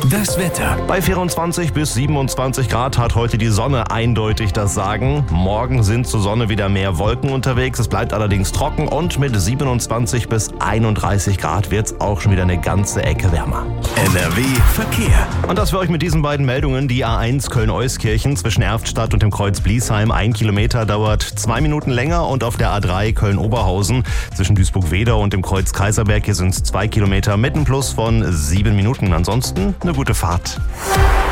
Das Wetter. Bei 24 bis 27 Grad hat heute die Sonne eindeutig das Sagen. Morgen sind zur Sonne wieder mehr Wolken unterwegs. Es bleibt allerdings trocken und mit 27 bis 31 Grad wird es auch schon wieder eine ganze Ecke wärmer. NRW Verkehr. Und das für euch mit diesen beiden Meldungen. Die A1 Köln-Euskirchen zwischen Erftstadt und dem Kreuz Bliesheim. 1 Kilometer dauert 2 Minuten länger und auf der A3 Köln-Oberhausen zwischen Duisburg-Wedau und dem Kreuz Kaiserberg. Hier sind es 2 Kilometer mit einem Plus von 7 Minuten. Ansonsten eine gute Fahrt.